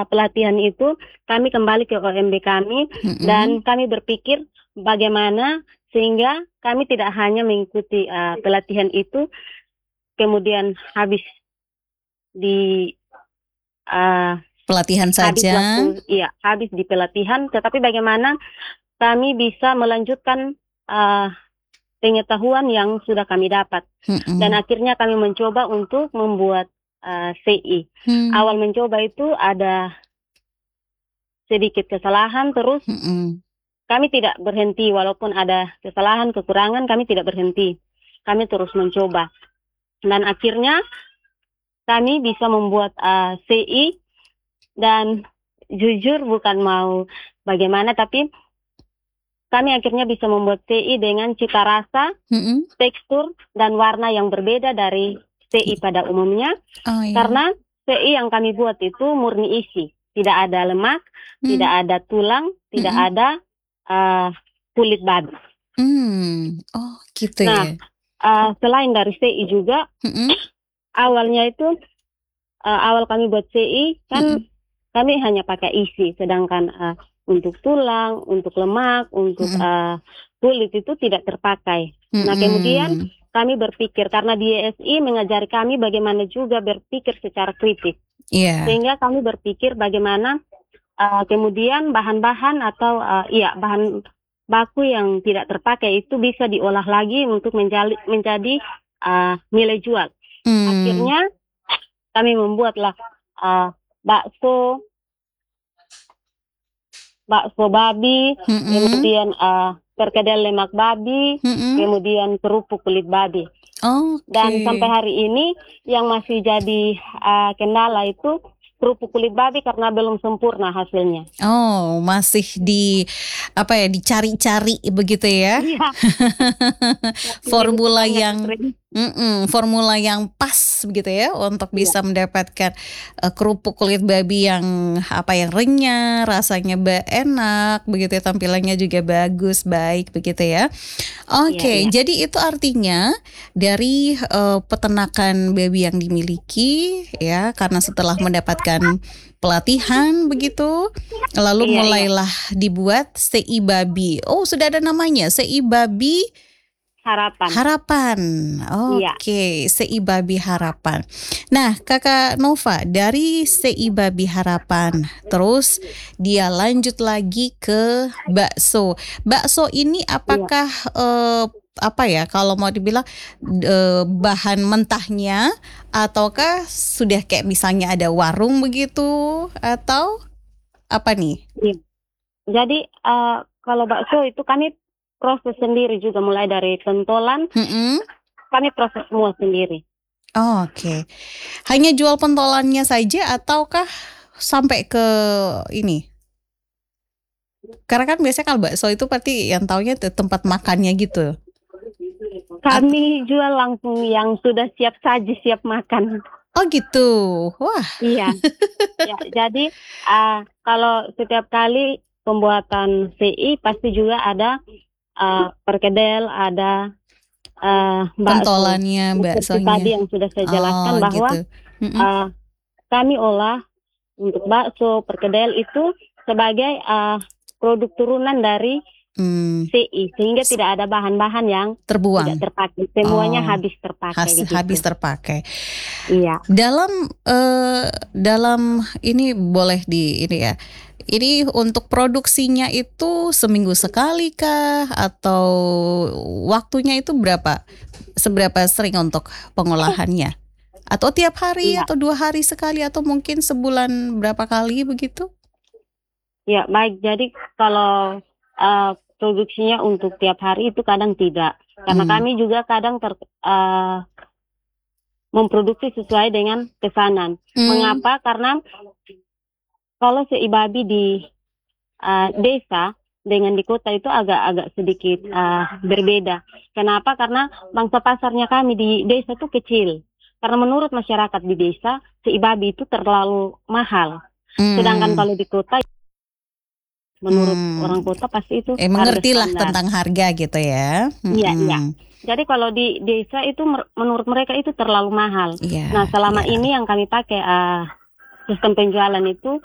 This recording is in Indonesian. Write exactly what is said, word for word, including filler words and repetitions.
pelatihan itu, kami kembali ke O M B kami Mm-mm. dan kami berpikir bagaimana sehingga kami tidak hanya mengikuti uh, pelatihan itu, kemudian habis di uh, Pelatihan habis saja. waktu, iya habis di pelatihan, tetapi bagaimana kami bisa melanjutkan uh, pengetahuan yang sudah kami dapat. Mm-mm. Dan akhirnya kami mencoba untuk membuat uh, C I. Hmm. Awal mencoba itu ada sedikit kesalahan, terus Mm-mm. kami tidak berhenti. Walaupun ada kesalahan, kekurangan, kami tidak berhenti. Kami terus mencoba. Dan akhirnya kami bisa membuat uh, C I. Dan jujur bukan mau bagaimana, tapi kami akhirnya bisa membuat C I dengan cita rasa, Mm-mm. tekstur, dan warna yang berbeda dari C I pada umumnya. Oh, iya. Karena C I yang kami buat itu murni isi. Tidak ada lemak, Hmm. tidak ada tulang, tidak Mm-mm. ada uh, kulit babi. Hmm. Oh, gitu Nah, ya. uh, selain dari C I juga, Mm-mm. awalnya itu, uh, awal kami buat C I, kan Mm-mm. kami hanya pakai isi. Sedangkan uh, untuk tulang, untuk lemak, untuk Mm-mm. uh, kulit itu tidak terpakai. Nah, Mm-mm. kemudian kami berpikir, karena di E S I mengajari kami bagaimana juga berpikir secara kritis. Iya. Sehingga kami berpikir bagaimana uh, kemudian bahan-bahan atau uh, iya bahan baku yang tidak terpakai itu bisa diolah lagi untuk menjadi, menjadi uh, nilai jual. Hmm. Akhirnya kami membuatlah uh, bakso, bakso babi, Mm-mm. kemudian uh, perkedel lemak babi, Mm-mm. kemudian kerupuk kulit babi. Oke. Dan sampai hari ini yang masih jadi uh, kendala itu kerupuk kulit babi karena belum sempurna hasilnya. Oh, masih di apa ya, dicari-cari begitu ya? Iya. Formula yang mm-mm, formula yang pas begitu ya untuk Iya. bisa mendapatkan uh, kerupuk kulit babi yang apa yang renyah, rasanya ba- enak begitu ya, tampilannya juga bagus, baik begitu ya. Oke, Iya, iya. jadi itu artinya dari uh, peternakan babi yang dimiliki ya, karena setelah mendapatkan pelatihan begitu, lalu Iya, iya. mulailah dibuat C I babi. Oh, sudah ada namanya, C I babi Harapan. Harapan. Iya. Oke, C I babi harapan. Nah, Kakak Nova dari C I babi harapan, terus dia lanjut lagi ke bakso. Bakso ini apakah eh, apa ya, kalau mau dibilang eh, bahan mentahnya, ataukah sudah kayak misalnya ada warung begitu, atau apa nih? Iya. Jadi uh, kalau bakso itu kami proses sendiri juga, mulai dari pentolan, Mm-mm. kami proses semua sendiri. Oh, Oke, hanya jual pentolannya saja ataukah sampai ke ini? Karena kan biasanya kalau bakso itu pasti yang taunya tuh tempat makannya gitu. Kami jual langsung yang sudah siap saji, siap makan. Oh gitu, wah. Iya. Ya, jadi uh, kalau setiap kali pembuatan C I pasti juga ada uh, perkedel, ada uh, bakso. Pentolannya, Seperti baksonya. tadi yang sudah saya jelaskan Oh bahwa gitu. Mm-mm. uh, kami olah untuk bakso, perkedel itu sebagai uh, produk turunan dari Hmm, C I, sehingga tidak ada bahan-bahan yang terbuang. tidak terpakai. Semuanya Oh, habis terpakai. Has- begitu. habis terpakai. Iya. Dalam eh, dalam ini boleh di ini ya. Ini untuk produksinya itu seminggu sekali kah, atau waktunya itu berapa? Seberapa sering untuk pengolahannya? Atau tiap hari, Iya. atau dua hari sekali, atau mungkin sebulan berapa kali begitu? Ya, baik. Jadi kalau uh, produksinya untuk tiap hari itu kadang tidak. Karena Hmm. kami juga kadang ter, uh, memproduksi sesuai dengan pesanan. Hmm. Mengapa? Karena kalau C I babi di uh, desa dengan di kota itu agak-agak sedikit uh, berbeda. Kenapa? Karena bangsa pasarnya kami di desa itu kecil. Karena menurut masyarakat di desa, C I babi itu terlalu mahal. Hmm. Sedangkan kalau di kota, menurut Hmm. orang kota pasti itu Eh, harga mengertilah standar. tentang harga gitu ya. Iya, Mm-mm. iya. Jadi kalau di desa itu mer- menurut mereka itu terlalu mahal. Iya, Nah, selama iya. ini yang kami pakai uh, sistem penjualan itu